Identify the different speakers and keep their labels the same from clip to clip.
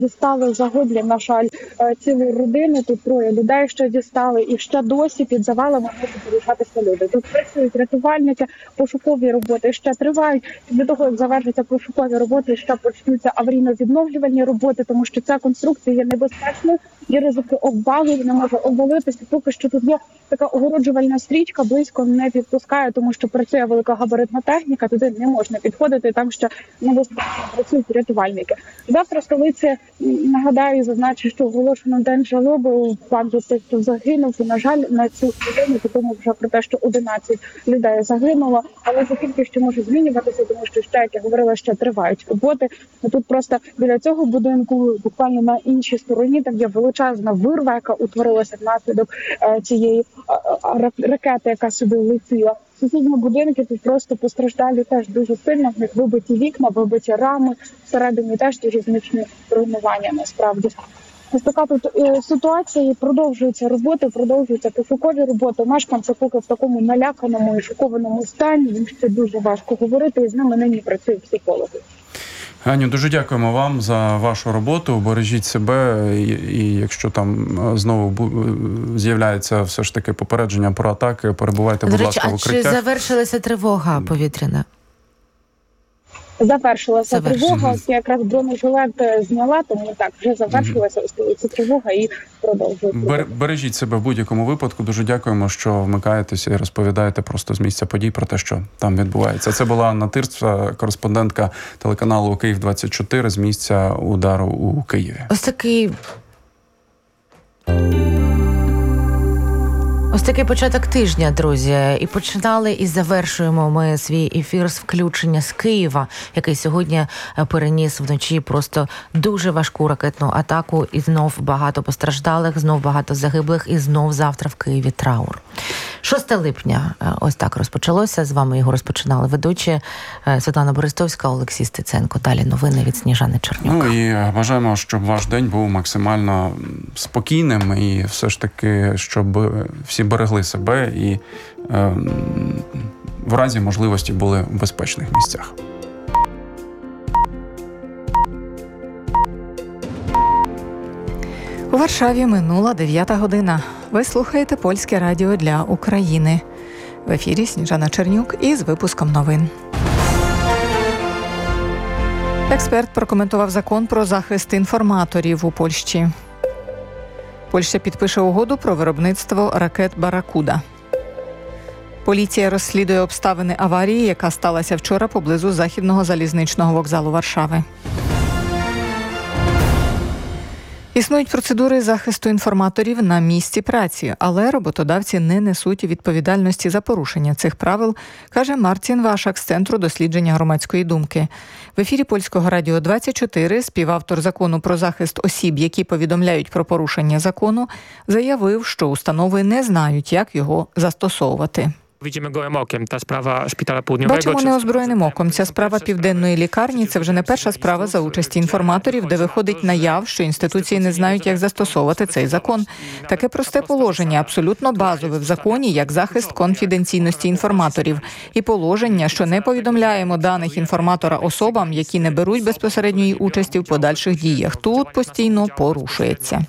Speaker 1: Дістали загиблі, на жаль, цілу родину, тут 3 людей ще дістали, і ще досі під завалами можуть залишатися люди. Тут працюють рятувальники, пошукові роботи ще тривають. Для того, як завершаться пошукові роботи, ще почнуться аварійно-відновлювальні роботи, тому що ця конструкція є небезпечною, є ризики обвалу, не може обвалитися. Поки що тут є така огороджувальна стрічка, близько не підпускає, тому що працює великогабаритна техніка, туди не можна підходити, там ще небезпечно працюють рятувальники. Завтра в столиці, нагадаю, зазначу, що оголошено день жалоби у пам'ять тих, хто загинув. І, на жаль, на цю хвилину відомо вже про те, що 11 людей загинуло, але за кількістю може змінюватися, тому що ще, як я говорила, ще тривають роботи. Тут просто біля цього будинку, буквально на іншій стороні, там є величезна вирва, яка утворилася внаслідок цієї ракети, яка сюди летіла. Сусідні будинки тут просто постраждалі теж дуже сильно, в них вибиті вікна, вибиті рами, всередині теж дуже значні руйнування насправді. Ось така тут ситуація, продовжуються роботи, продовжуються пошукові роботи. Мешканці поки в такому наляканому і шокованому стані, їм ще дуже важко говорити, і з ними нині працюють психологи.
Speaker 2: Аню, дуже дякуємо вам за вашу роботу. Бережіть себе, і якщо там знову з'являється все ж таки попередження про атаки, перебувайте, будь ласка, в укриттях.
Speaker 3: Чи завершилася тривога повітряна?
Speaker 1: Завершилася тривога, я якраз бронежилет зняла, тому так, вже завершилася ця тривога і продовжується.
Speaker 2: Бережіть себе в будь-якому випадку. Дуже дякуємо, що вмикаєтеся і розповідаєте просто з місця подій про те, що там відбувається. Це була Анна Тирс, кореспондентка телеканалу «Київ-24» з місця удару у Києві.
Speaker 3: Ось такий початок тижня, друзі. І починали, і завершуємо ми свій ефір з включення з Києва, який сьогодні переніс вночі просто дуже важку ракетну атаку. І знов багато постраждалих, знов багато загиблих, і знов завтра в Києві траур. 6 липня ось так розпочалося. З вами його розпочинали ведучі Світлана Борисовська, Олексій Стеценко. Далі новини від Сніжани Чернюк.
Speaker 2: Ну і бажаємо, щоб ваш день був максимально спокійним і все ж таки, щоб всі берегли себе і в разі можливості були в безпечних місцях.
Speaker 4: У Варшаві минула 9 година. Ви слухаєте Польське радіо для України. В ефірі Сніжана Чернюк із випуском новин. Експерт прокоментував закон про захист інформаторів у Польщі. Польща підпише угоду про виробництво ракет «Баракуда». Поліція розслідує обставини аварії, яка сталася вчора поблизу Західного залізничного вокзалу Варшави. Існують процедури захисту інформаторів на місці праці, але роботодавці не несуть відповідальності за порушення цих правил, каже Марцін Вашак з Центру дослідження громадської думки. В ефірі Польського радіо 24 співавтор закону про захист осіб, які повідомляють про порушення закону, заявив, що установи не знають, як його застосовувати. Бачимо неозброєним оком. Ця справа Південної лікарні – це вже не перша справа за участі інформаторів, де виходить наяв, що інституції не знають, як застосовувати цей закон. Таке просте положення, абсолютно базове в законі, як захист конфіденційності інформаторів. І положення, що не повідомляємо даних інформатора особам, які не беруть безпосередньої участі в подальших діях. Тут постійно порушується.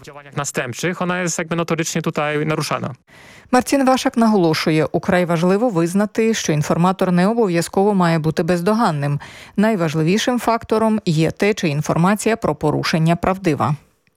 Speaker 4: Марцін Вашак наголошує, украй важливо визнати, що інформатор не обов'язково має бути бездоганним. Найважливішим фактором є те, чи інформація про порушення правдива.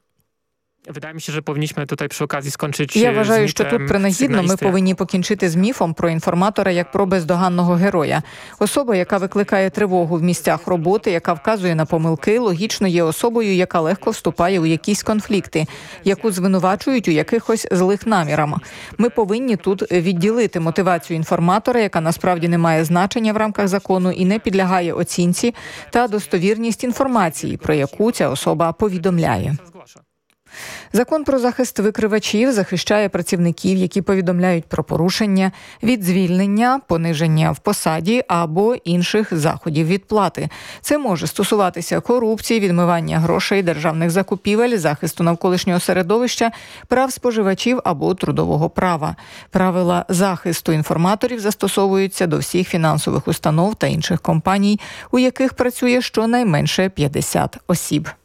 Speaker 4: Я вважаю, що тут принагідно ми повинні покінчити з міфом про інформатора як про бездоганного героя. Особа, яка викликає тривогу в місцях роботи, яка вказує на помилки, логічно є особою, яка легко вступає у якісь конфлікти, яку звинувачують у якихось злих намірах. Ми повинні тут відділити мотивацію інформатора, яка насправді не має значення в рамках закону і не підлягає оцінці, та достовірність інформації, про яку ця особа повідомляє. Закон про захист викривачів захищає працівників, які повідомляють про порушення, від звільнення, пониження в посаді або інших заходів відплати. Це може стосуватися корупції, відмивання грошей, державних закупівель, захисту навколишнього середовища, прав споживачів або трудового права. Правила захисту інформаторів застосовуються до всіх фінансових установ та інших компаній, у яких працює щонайменше 50 осіб.